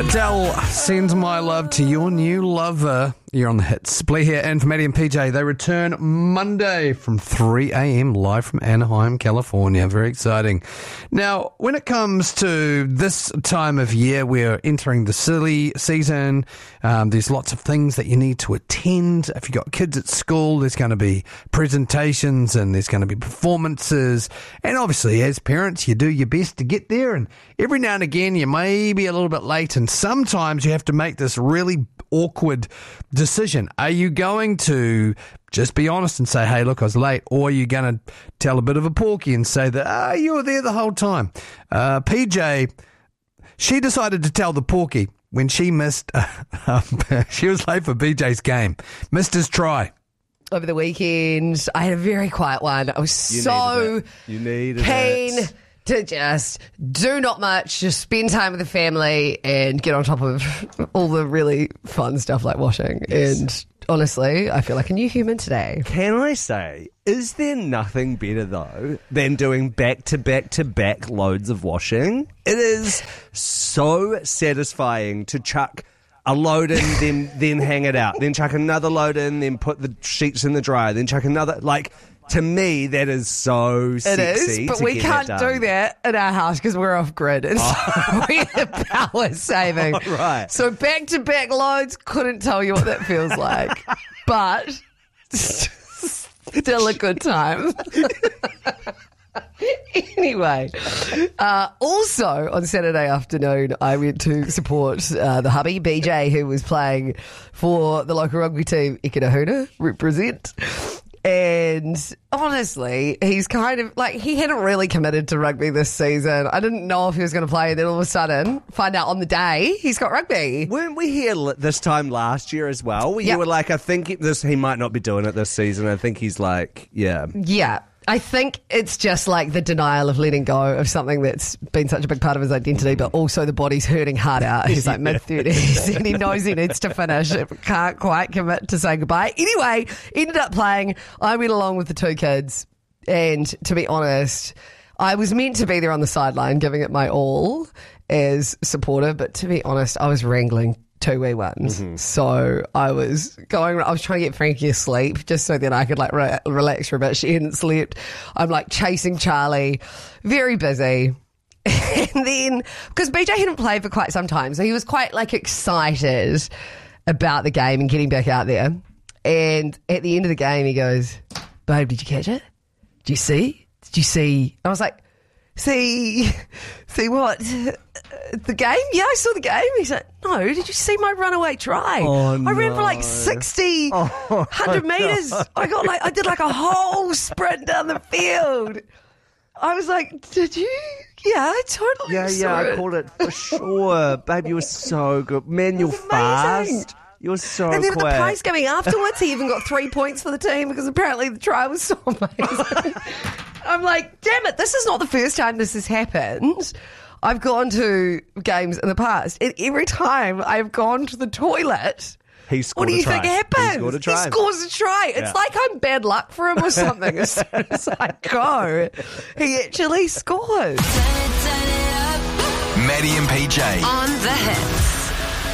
Adele sends my love to your new lover. You're on the hits. Blee here and for Maddie and PJ. They return Monday from 3 a.m. live from Anaheim, California. Very exciting. Now, when it comes to this time of year, we're entering the silly season. There's lots of things that you need to attend. If you've got kids at school, there's going to be presentations and there's going to be performances. And obviously, as parents, you do your best to get there. And every now and again, you may be a little bit late. And sometimes you have to make this really awkward decision. Are you going to just be honest and say, hey, look, I was late? Or are you going to tell a bit of a porky and say that, you were there the whole time? PJ, she decided to tell the porky when she missed, she was late for BJ's game, missed his try. Over the weekend, I had a very quiet one. I was so keen to just do not much, just spend time with the family and get on top of all the really fun stuff like washing. Yes. And honestly, I feel like a new human today. Can I say, is there nothing better though than doing back-to-back-to-back loads of washing? It is so satisfying to chuck a load in, then hang it out, then chuck another load in, then put the sheets in the dryer, then chuck another, to me, that is so sexy. It is, but we can't do that in our house because we're off grid. And so we're power saving. Oh, right. So back-to-back loads, couldn't tell you what that feels like. But still a good time. Anyway, also on Saturday afternoon, I went to support the hubby, BJ, who was playing for the local rugby team, Ikitahuna, represent. And honestly, he's kind of he hadn't really committed to rugby this season. I didn't know if he was going to play. Then all of a sudden, find out on the day he's got rugby. Weren't we here this time last year as well? Where you were like, I think he might not be doing it this season. I think he's yeah. Yeah. I think it's just like the denial of letting go of something that's been such a big part of his identity, but also the body's hurting hard out. He's like mid-30s and he knows he needs to finish. Can't quite commit to saying goodbye. Anyway, ended up playing. I went along with the two kids, and to be honest, I was meant to be there on the sideline giving it my all as supporter, but to be honest, I was wrangling two wee ones. Mm-hmm. So I was trying to get Frankie asleep just so then I could relax for a bit. She hadn't slept. I'm chasing Charlie, very busy. And then, because BJ hadn't played for quite some time, so he was quite excited about the game and getting back out there. And at the end of the game, he goes, babe, did you catch it? Did you see? I was like, See what? The game? Yeah, I saw the game. He's like, no, did you see my runaway try? Oh, no. I ran for 60, 100 metres. I did a whole sprint down the field. I was like, did you? Yeah, I totally saw it. I called it for sure. Babe, you were so good. Man, you're fast. You're so quick. And then the prize giving afterwards, he even got 3 points for the team because apparently the try was so amazing. I'm like, damn it, this is not the first time this has happened. I've gone to games in the past, and every time I've gone to the toilet, he scored what do you a try. think happens? He scored a try. He scores a try. It's like I'm bad luck for him or something. As soon as I go, he actually scores. Maddie and PJ on the hit.